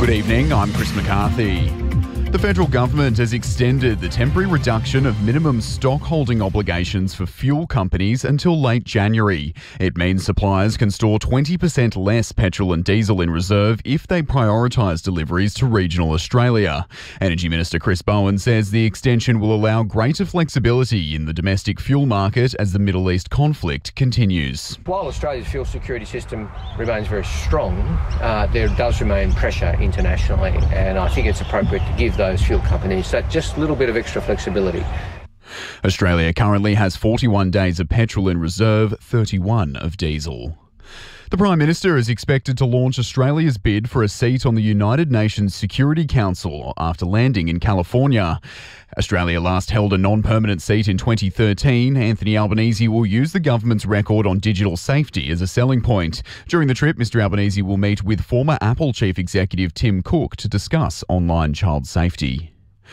Good evening, I'm Chris McCarthy. The federal government has extended the temporary reduction of minimum stock holding obligations for fuel companies until late January. It means suppliers can store 20% less petrol and diesel in reserve if they prioritise deliveries to regional Australia. Energy Minister Chris Bowen says the extension will allow greater flexibility in the domestic fuel market as the Middle East conflict continues. While Australia's fuel security system remains very strong, there does remain pressure internationally, and I think it's appropriate to give those fuel companies that just little bit of extra flexibility. Australia currently has 41 days of petrol in reserve, 31 of diesel. The Prime Minister is expected to launch Australia's bid for a seat on the United Nations Security Council after landing in California. Australia last held a non-permanent seat in 2013. Anthony Albanese will use the government's record on digital safety as a selling point. During the trip, Mr Albanese will meet with former Apple chief executive Tim Cook to discuss online child safety.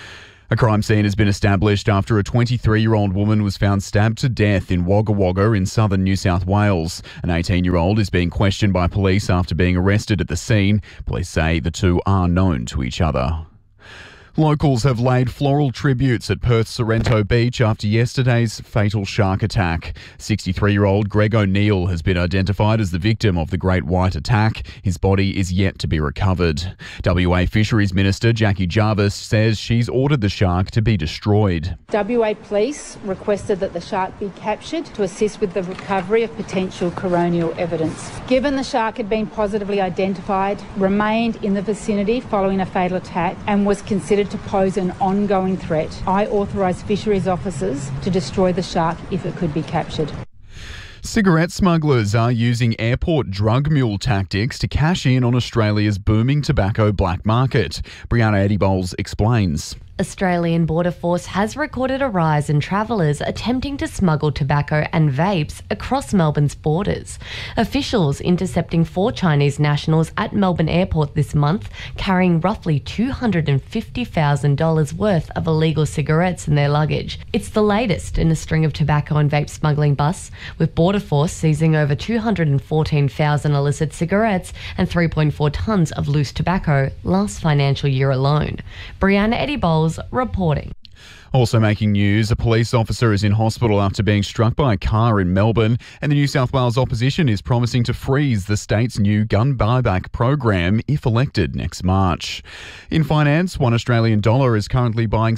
A crime scene has been established after a 23-year-old woman was found stabbed to death in Wagga Wagga in southern New South Wales. An 18-year-old is being questioned by police after being arrested at the scene. Police say the two are known to each other. Locals have laid floral tributes at Perth's Sorrento Beach after yesterday's fatal shark attack. 63-year-old Greg O'Neill has been identified as the victim of the Great White attack. His body is yet to be recovered. WA Fisheries Minister Jackie Jarvis says she's ordered the shark to be destroyed. WA Police requested that the shark be captured to assist with the recovery of potential coronial evidence. Given the shark had been positively identified, remained in the vicinity following a fatal attack and was considered to pose an ongoing threat, I authorise fisheries officers to destroy the shark if it could be captured. Cigarette smugglers are using airport drug mule tactics to cash in on Australia's booming tobacco black market. Brianna Eddie-Bowles explains. Australian Border Force has recorded a rise in travellers attempting to smuggle tobacco and vapes across Melbourne's borders. Officials intercepting 4 Chinese nationals at Melbourne Airport this month carrying roughly $250,000 worth of illegal cigarettes in their luggage. It's the latest in a string of tobacco and vape smuggling busts, with Border Force seizing over 214,000 illicit cigarettes and 3.4 tonnes of loose tobacco last financial year alone. Brianna Eddie-Bowles reporting. Also making news, a police officer is in hospital after being struck by a car in Melbourne, and the New South Wales opposition is promising to freeze the state's new gun buyback program if elected next March. In finance, $1 Australian is currently buying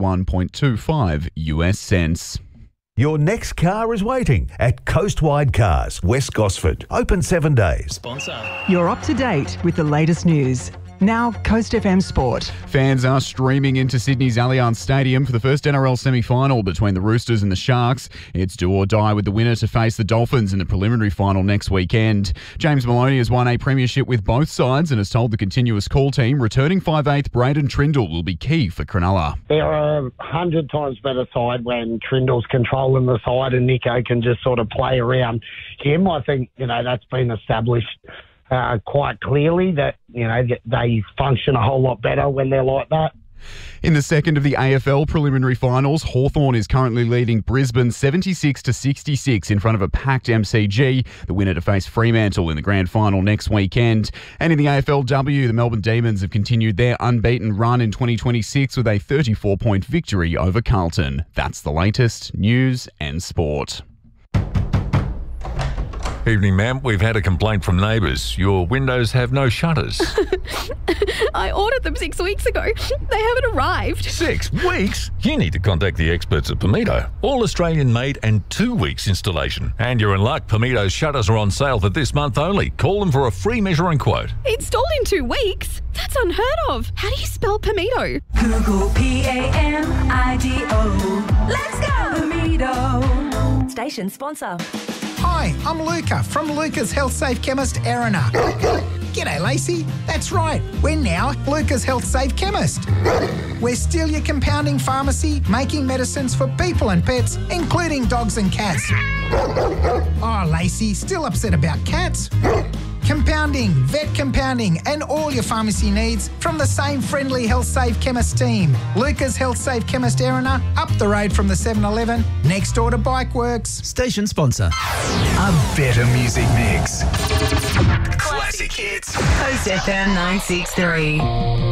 71.25 US cents. Your next car is waiting at Coastwide Cars, West Gosford. Open 7 days. Sponsor. You're up to date with the latest news. Now, Coast FM Sport. Fans are streaming into Sydney's Allianz Stadium for the first NRL semi-final between the Roosters and the Sharks. It's do or die with the winner to face the Dolphins in the preliminary final next weekend. James Maloney has won a premiership with both sides and has told the continuous call team returning 5'8" Braden Trindle will be key for Cronulla. They're a 100 times better side when Trindle's controlling the side and Nico can just sort of play around him. I think, that's been established quite clearly that, they function a whole lot better when they're like that. In the second of the AFL preliminary finals, Hawthorn is currently leading Brisbane 76-66 in front of a packed MCG. The winner to face Fremantle in the grand final next weekend. And in the AFLW, the Melbourne Demons have continued their unbeaten run in 2026 with a 34-point victory over Carlton. That's the latest news and sport. Evening, ma'am. We've had a complaint from neighbours. Your windows have no shutters. I ordered them 6 weeks ago. They haven't arrived. 6 weeks? You need to contact the experts at Pimito. All Australian made and 2 weeks installation. And you're in luck. Pimito's shutters are on sale for this month only. Call them for a free measure and quote. Installed in 2 weeks? That's unheard of. How do you spell Pimito? Google P-A-M-I-D-O. Let's go! Pimito. Station sponsor. Hi, I'm Luca from Luca's Health Safe Chemist, Erina. G'day, Lacey. That's right. We're now Luca's Health Safe Chemist. We're still your compounding pharmacy, making medicines for people and pets, including dogs and cats. Oh, Lacey, still upset about cats? Compounding, vet compounding, and all your pharmacy needs from the same friendly Health Safe Chemist team. Lucas Health Safe Chemist Erina, up the road from the 7-Eleven, next door to Bikeworks. Station sponsor. A better music mix. Classic hits. Coast FM 963.